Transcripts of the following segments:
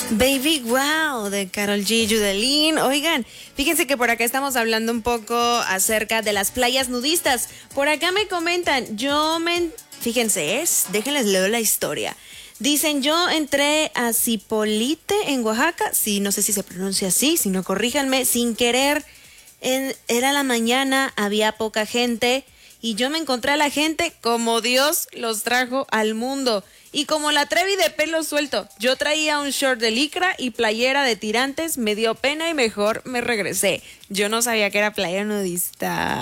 Baby Wow de Karol G, Yudelín. Oigan, fíjense que por acá estamos hablando un poco acerca de las playas nudistas. Por acá me comentan, fíjense, déjenles leer la historia. Dicen, yo entré a Zipolite en Oaxaca, sí, no sé si se pronuncia así, si no corríjanme, sin querer, era la mañana, había poca gente y yo me encontré a la gente como Dios los trajo al mundo. Y como la Trevi de pelo suelto, yo traía un short de licra y playera de tirantes, me dio pena y mejor me regresé. Yo no sabía que era playa nudista.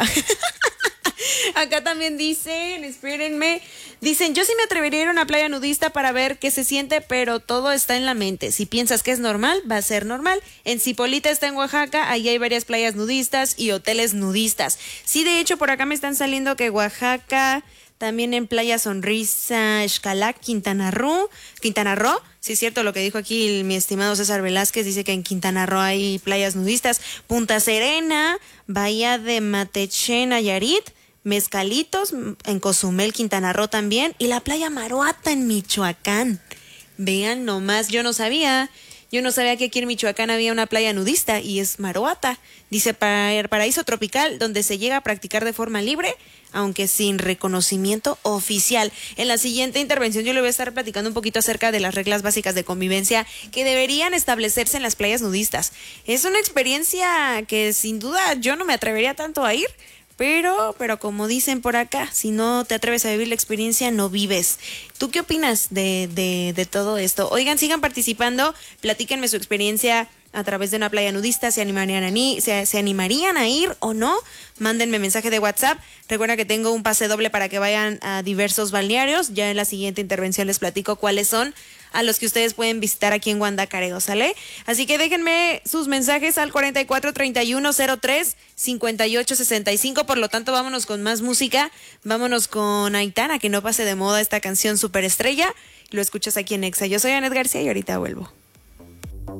Acá también dicen, espérenme, dicen, yo sí me atrevería a ir a una playa nudista para ver qué se siente, pero todo está en la mente. Si piensas que es normal, va a ser normal. En Zipolite está en Oaxaca, ahí hay varias playas nudistas y hoteles nudistas. Sí, de hecho, por acá me están saliendo que Oaxaca, también en Playa Sonrisa, Xcalac, Quintana Roo, sí es cierto lo que dijo aquí mi estimado César Velázquez, dice que en Quintana Roo hay playas nudistas, Punta Serena, Bahía de Matechén, Nayarit, Mezcalitos, en Cozumel, Quintana Roo también, y la playa Maruata en Michoacán. Vean nomás, yo no sabía que aquí en Michoacán había una playa nudista y es Maruata. Dice, paraíso tropical donde se llega a practicar de forma libre, aunque sin reconocimiento oficial. En la siguiente intervención yo le voy a estar platicando un poquito acerca de las reglas básicas de convivencia que deberían establecerse en las playas nudistas. Es una experiencia que sin duda yo no me atrevería tanto a ir, pero como dicen por acá, si no te atreves a vivir la experiencia, no vives. ¿Tú qué opinas de todo esto? Oigan, sigan participando, platíquenme su experiencia a través de una playa nudista, ¿se animarían a ir o no? Mándenme mensaje de WhatsApp. Recuerda que tengo un pase doble para que vayan a diversos balnearios. Ya en la siguiente intervención les platico cuáles son a los que ustedes pueden visitar aquí en Guandacareo, ¿sale? Así que déjenme sus mensajes al 44-3103-5865. Por lo tanto, vámonos con más música. Vámonos con Aitana, que no pase de moda esta canción Superestrella. Lo escuchas aquí en Exa. Yo soy Anet García y ahorita vuelvo.